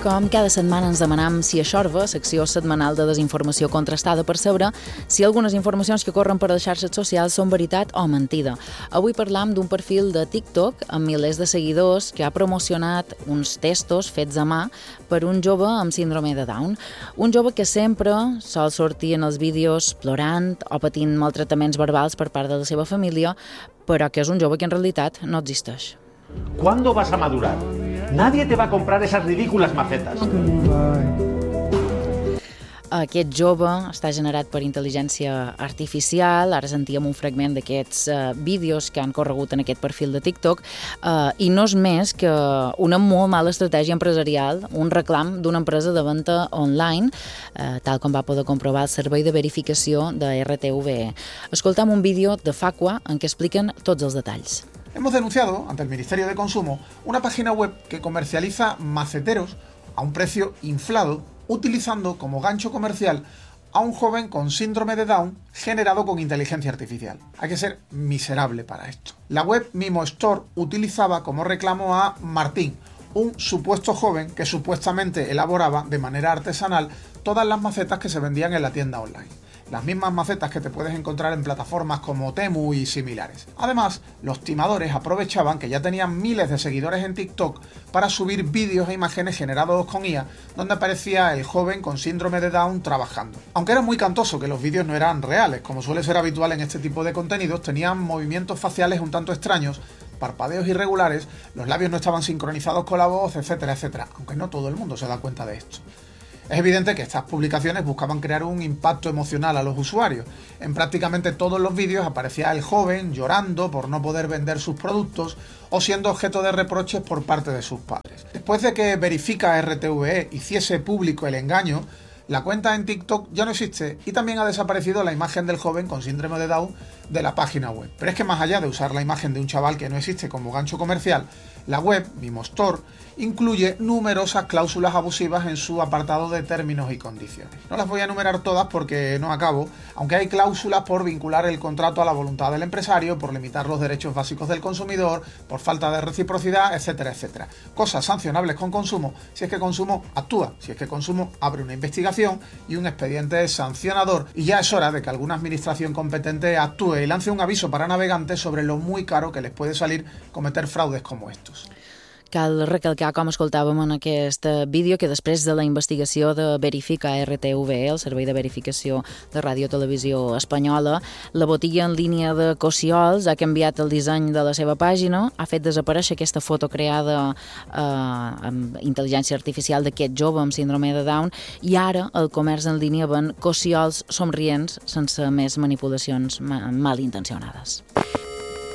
Com cada setmana ens demanam si a Xorba, secció setmanal de desinformació contrastada, per saber si algunes informacions que corren per les xarxes socials són veritat o mentida. Avui parlam d'un perfil de TikTok amb milers de seguidors que ha promocionat uns testos fets a mà per un jove amb síndrome de Down. Un jove que sempre sol sortir en els vídeos plorant o patint maltractaments verbals per part de la seva família, però que és un jove que en realitat no existeix. ¿Cuándo vas a madurar? Nadie te va a comprar esas ridículas macetas. Aquest jove està generat per intel·ligència artificial. Ara sentíem un fragment d'aquests vídeos que han corregut en aquest perfil de TikTok i no és més que una molt mala estratègia empresarial, un reclam d'una empresa de venda online, tal com va poder comprovar el servei de verificació de RTVE. Escoltam un vídeo de Facua en què expliquen tots els detalls. Hemos denunciado ante el Ministerio de Consumo una página web que comercializa maceteros a un precio inflado, utilizando como gancho comercial a un joven con síndrome de Down generado con inteligencia artificial. Hay que ser miserable para esto. La web Mimo Store utilizaba como reclamo a Martín, un supuesto joven que supuestamente elaboraba de manera artesanal todas las macetas que se vendían en la tienda online. Las mismas macetas que te puedes encontrar en plataformas como Temu y similares. Además, los timadores aprovechaban que ya tenían miles de seguidores en TikTok para subir vídeos e imágenes generados con IA donde aparecía el joven con síndrome de Down trabajando. Aunque era muy cantoso que los vídeos no eran reales, como suele ser habitual en este tipo de contenidos, tenían movimientos faciales un tanto extraños, parpadeos irregulares, los labios no estaban sincronizados con la voz, etcétera, etcétera, aunque no todo el mundo se da cuenta de esto. Es evidente que estas publicaciones buscaban crear un impacto emocional a los usuarios. En prácticamente todos los vídeos aparecía el joven llorando por no poder vender sus productos o siendo objeto de reproches por parte de sus padres. Después de que Verifica RTVE hiciese público el engaño, la cuenta en TikTok ya no existe y también ha desaparecido la imagen del joven con síndrome de Down de la página web. Pero es que más allá de usar la imagen de un chaval que no existe como gancho comercial, la web Mimo Store incluye numerosas cláusulas abusivas en su apartado de términos y condiciones. No las voy a enumerar todas porque no acabo, aunque hay cláusulas por vincular el contrato a la voluntad del empresario, por limitar los derechos básicos del consumidor, por falta de reciprocidad, etcétera, etcétera. Cosas sancionables con Consumo si es que Consumo actúa, si es que Consumo abre una investigación y un expediente sancionador, y ya es hora de que alguna administración competente actúe y lance un aviso para navegantes sobre lo muy caro que les puede salir cometer fraudes como estos. Cal recalcar, com escoltàvem en aquest vídeo, que després de la investigació de Verifica RTVE, el servei de verificació de Ràdio Televisió Espanyola, la botiga en línia de Cossiols ha canviat el disseny de la seva pàgina, ha fet desaparèixer aquesta foto creada amb intel·ligència artificial d'aquest jove amb síndrome de Down, i ara el comerç en línia ven Cossiols somrients sense més manipulacions malintencionades.